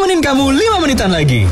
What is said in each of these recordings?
nemenin kamu 5 menitan lagi.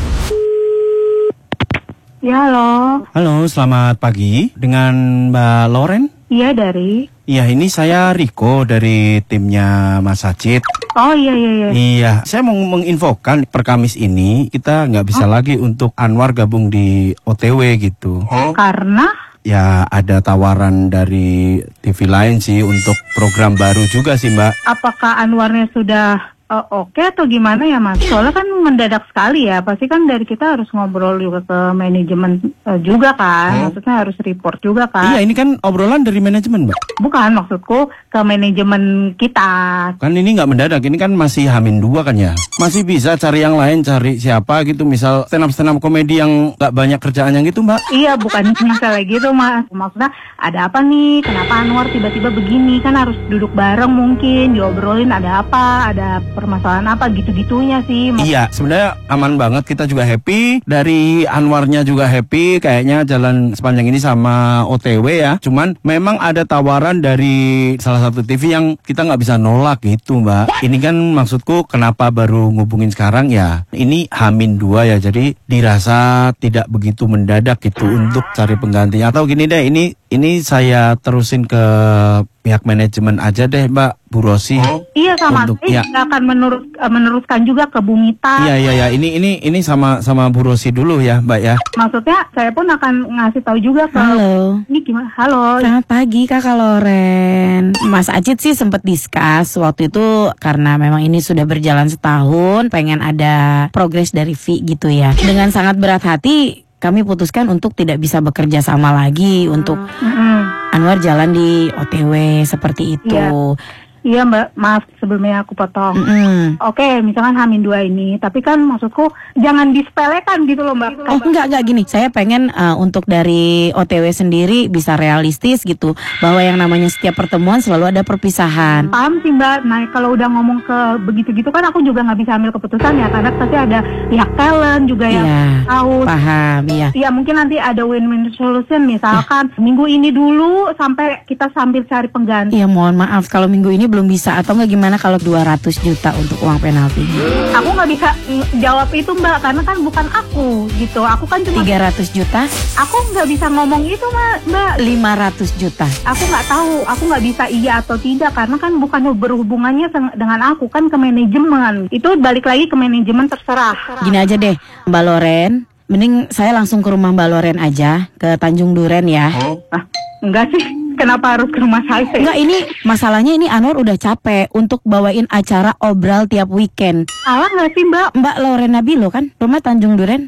Ya, halo. Halo, selamat pagi. Dengan Mbak Loren? Iya, dari? Iya, ini saya Riko dari timnya Mas Sajid. Oh, iya. Iya, saya mau menginfokan per Kamis ini kita nggak bisa lagi untuk Anwar gabung di OTW gitu. Karena? Ya, ada tawaran dari TV lain sih untuk program baru juga sih, Mbak. Apakah Anwarnya sudah oke atau gimana ya, Mas? Soalnya kan mendadak sekali ya. Pasti kan dari kita harus ngobrol juga ke manajemen juga kan. Maksudnya harus report juga kan. Iya, ini kan obrolan dari manajemen, Mbak. Bukan, maksudku ke manajemen kita. Kan ini nggak mendadak, ini kan masih H-2 kan ya. Masih bisa cari yang lain, cari siapa gitu. Misal stand up komedi yang nggak banyak kerjaannya gitu, Mbak. Iya, bukan masalah gitu, Mas. Maksudnya ada apa nih? Kenapa Anwar tiba-tiba begini? Kan harus duduk bareng mungkin, diobrolin ada apa, ada permasalahan apa gitu-gitunya sih. Iya, sebenarnya aman banget, kita juga happy. Dari Anwarnya juga happy, kayaknya jalan sepanjang ini sama OTW ya. Cuman memang ada tawaran dari salah satu TV yang kita nggak bisa nolak gitu, Mbak. Ini kan maksudku kenapa baru ngubungin sekarang ya. Ini H-2 ya, jadi dirasa tidak begitu mendadak gitu untuk cari penggantinya. Atau gini deh, ini saya terusin ke pihak manajemen aja deh, Mbak, Bu Rosi. Iya, sama saya akan meneruskan juga ke Bu Mita. Iya. Ini sama Bu Rosi dulu ya, Mbak ya. Maksudnya saya pun akan ngasih tahu juga ke. Halo. Ini gimana? Halo. Selamat pagi Kakak Loren. Mas Ajit sih sempat discuss waktu itu karena memang ini sudah berjalan setahun, pengen ada progres dari Vi gitu ya. Dengan sangat berat hati kami putuskan untuk tidak bisa bekerja sama lagi untuk Anwar jalan di OTW seperti itu. Iya, Mbak, maaf sebelumnya aku potong. Oke, misalkan H-2 ini, tapi kan maksudku jangan disepelekan gitu loh, Mbak. Oh, enggak gini. Saya pengen untuk dari OTW sendiri bisa realistis gitu, bahwa yang namanya setiap pertemuan selalu ada perpisahan. Paham sih, Mbak. Nah, kalau udah ngomong ke begitu-gitu kan aku juga nggak bisa ambil keputusan ya, karena pasti ada pihak talent juga yang tahu. Paham, iya. Iya, mungkin nanti ada win-win solution, misalkan minggu ini dulu sampai kita sambil cari pengganti. Iya, mohon maaf kalau minggu ini belum bisa, atau nggak gimana kalau 200 juta untuk uang penalti? Aku nggak bisa jawab itu, Mbak, karena kan bukan aku gitu. Aku kan cuma 300 juta. Aku nggak bisa ngomong itu, Mbak. 500 juta. Aku nggak tahu. Aku nggak bisa iya atau tidak karena kan bukan berhubungannya dengan aku, kan ke manajemen. Itu balik lagi ke manajemen, terserah. Gini aja deh, Mbak Loren. Mending saya langsung ke rumah Mbak Loren aja, ke Tanjung Duren ya. Enggak sih. Kenapa harus ke rumah saya? Enggak, ini masalahnya ini Anwar udah capek untuk bawain acara obral tiap weekend. Salah nggak sih, Mbak? Mbak Loren Nabilo kan, rumah Tanjung Duren.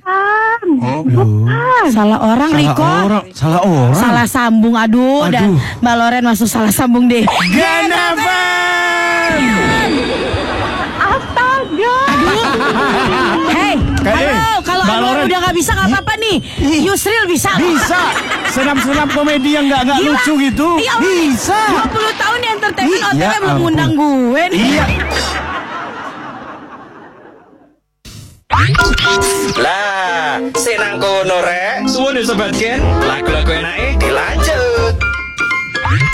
Bukan. Salah orang, Riko. Salah orang. Salah sambung, aduh. Dan Mbak Loren masuk salah sambung deh. Kenapa? Astaga. Hey, kalau Anwar udah nggak bisa nggak apa-apa nih. Yusril bisa. Bisa. Senam komedi yang nggak lucu gitu. Bisa. 20 tahun di entertainment, OTW belum ampun. undang gue nih. Iya. Lah, senang kono rek. Suwun sobat Ken. Lagu-lagu enake dilanjut.